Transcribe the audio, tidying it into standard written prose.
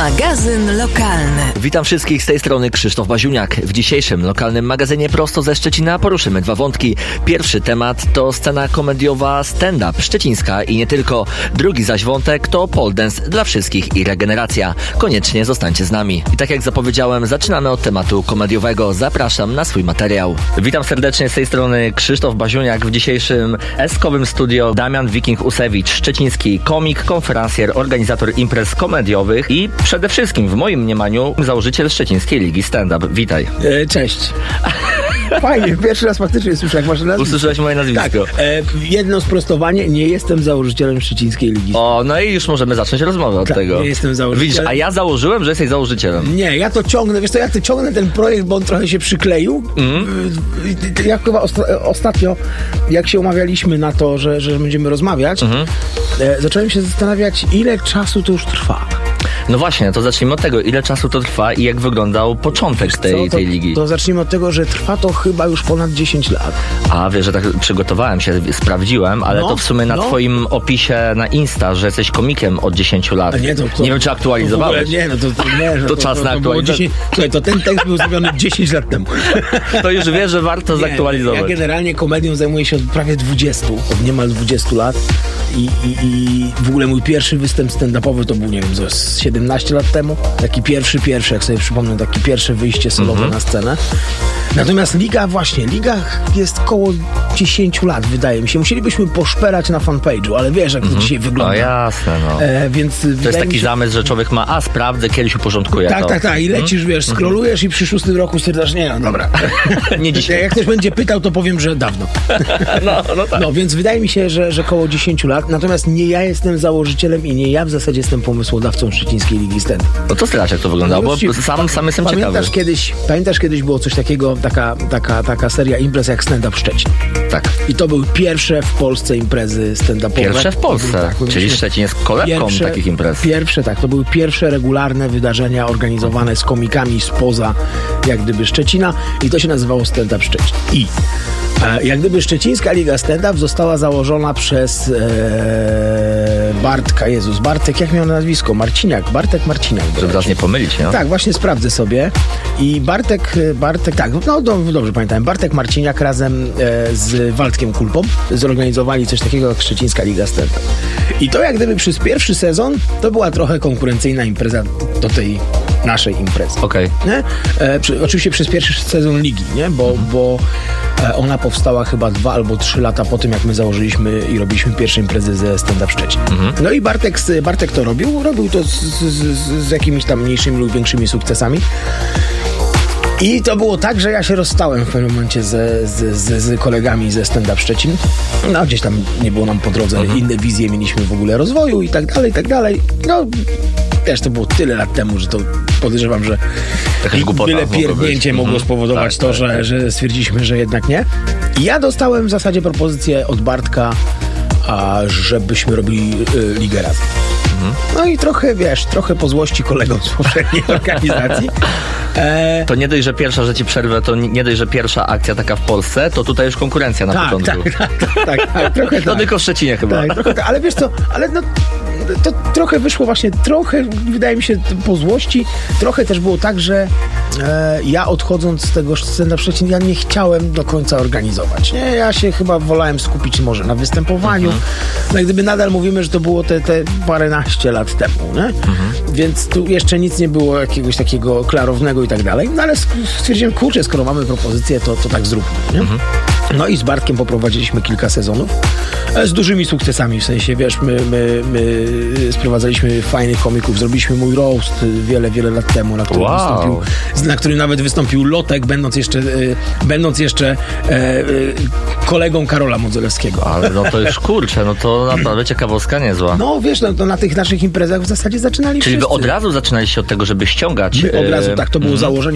Magazyn lokalny. Witam wszystkich z tej strony Krzysztof Baziuniak. W dzisiejszym lokalnym magazynie prosto ze Szczecina poruszymy dwa wątki. Pierwszy temat to scena komediowa stand-up szczecińska i nie tylko. Drugi zaś wątek to pole dance dla wszystkich i regeneracja. Koniecznie zostańcie z nami. I tak jak zapowiedziałem, zaczynamy od tematu komediowego. Zapraszam na swój materiał. Witam serdecznie z tej strony Krzysztof Baziuniak. W dzisiejszym eskowym studio Damian Wiking-Usewicz, szczeciński komik, konferencjer, organizator imprez komediowych i przede wszystkim w moim mniemaniu założyciel Szczecińskiej Ligi Stand-Up. Witaj. Cześć. Fajnie, pierwszy raz faktycznie słyszę, jak masz nazwisko. Usłyszałeś moje nazwisko. Tak, jedno sprostowanie, nie jestem założycielem Szczecińskiej Ligi. O, no i już możemy zacząć rozmowę od tego. Nie jestem założycielem. Widzisz, a ja założyłem, że jesteś założycielem. Nie, ja to ciągnę, wiesz co, ja to ciągnę ten projekt, bo on trochę się przykleił. Ja chyba ostatnio, jak się umawialiśmy na to, że będziemy rozmawiać, zacząłem się zastanawiać, ile czasu to już trwa. No właśnie, to zacznijmy od tego, ile czasu to trwa i jak wyglądał początek tej ligi. To zacznijmy od tego, że trwa to chyba już ponad 10 lat. A wiesz, że tak przygotowałem się, sprawdziłem, ale to w sumie na twoim opisie na Insta, że jesteś komikiem od 10 lat. Nie wiem, czy aktualizowałeś. To czas na aktualizację. Słuchaj, to ten tekst był zrobiony 10 lat temu. To już wiesz, że warto zaktualizować. Ja generalnie komedią zajmuję się od prawie 20, od niemal 20 lat. I w ogóle mój pierwszy występ stand-upowy to był, nie wiem, 17 lat temu. Taki pierwszy, jak sobie przypomnę, takie pierwsze wyjście solowe na scenę. Natomiast Liga jest koło 10 lat, wydaje mi się. Musielibyśmy poszperać na fanpage'u, ale wiesz, jak to dzisiaj wygląda. No jasne, no. Więc to jest taki zamysł, że człowiek ma, sprawdzę, kiedyś uporządkuję to. Tak. I lecisz, wiesz, scrollujesz i przy 6 roku stwierdzasz, nie, no dobra. Nie dzisiaj. Jak ktoś będzie pytał, to powiem, że dawno. No tak. No, więc wydaje mi się, że koło 10 lat. Natomiast nie ja jestem założycielem i nie ja w zasadzie jestem pomysłodawcą Szczecińskiej Ligi Stand. No to strasznie jak to wyglądało, bo sam jestem ciekawy. Pamiętasz kiedyś było coś takiego, taka seria imprez jak Stand-Up Szczecin. Tak. I to były pierwsze w Polsce imprezy stand-upowe. Pierwsze w Polsce, czyli Szczecin jest kolebką takich imprez. To były pierwsze regularne wydarzenia organizowane z komikami spoza jak gdyby Szczecina i to się nazywało Stand-Up Szczecin. I jak gdyby Szczecińska Liga Stand-Up została założona przez Bartek, jak miał nazwisko? Bartek Marciniak. Żeby nas nie pomylić, no? Tak, właśnie sprawdzę sobie. I Bartek, tak, dobrze pamiętałem. Bartek Marciniak razem z Waldkiem Kulpą zorganizowali coś takiego jak Szczecińska Liga Stand-Up. I to jak gdyby przez pierwszy sezon to była trochę konkurencyjna impreza do tej naszej imprezy. Okej. Oczywiście przez pierwszy sezon ligi, nie? Bo ona powstała chyba 2 albo 3 lata po tym, jak my założyliśmy i robiliśmy pierwsze imprezy ze Stand-Up Szczecin. No i Bartek to robił to z jakimiś tam mniejszymi lub większymi sukcesami. I to było tak, że ja się rozstałem w pewnym momencie z kolegami ze Stand-Up Szczecin. No gdzieś tam nie było nam po drodze, inne wizje mieliśmy w ogóle rozwoju i tak dalej. No też to było tyle lat temu, że to podejrzewam, że byle pierdnięcie mogło spowodować że stwierdziliśmy, że jednak nie. I ja dostałem w zasadzie propozycję od Bartka, żebyśmy robili ligę razem. No i trochę po złości kolegom z poprzedniej organizacji. To nie dość, że pierwsza, że ci przerwę, to nie dość, że pierwsza akcja taka w Polsce, to tutaj już konkurencja na początku. Tak, trochę to tylko w Szczecinie chyba. Tak, trochę, ale wiesz co, to trochę wyszło właśnie, wydaje mi się po złości, trochę też było tak, że ja odchodząc z tego Stand-Up Szczecin, ja nie chciałem do końca organizować. Nie, ja się chyba wolałem skupić może na występowaniu. No jak gdyby nadal mówimy, że to było te paręnaście lat temu, nie? Więc tu jeszcze nic nie było jakiegoś takiego klarownego i tak dalej. No ale stwierdziłem, kurczę, skoro mamy propozycję, to tak zróbmy, nie? No i z Bartkiem poprowadziliśmy kilka sezonów z dużymi sukcesami, w sensie, wiesz, my sprowadzaliśmy fajnych komików, zrobiliśmy mój roast wiele lat temu, na którym nawet wystąpił Lotek, będąc jeszcze kolegą Karola Modzelewskiego. Ale no to już kurczę, no to naprawdę ciekawostka niezła. No wiesz, to na tych naszych imprezach w zasadzie zaczynali Czyli wszyscy. wy od razu zaczynaliście od tego, żeby ściągać... Od razu, tak, to było założenie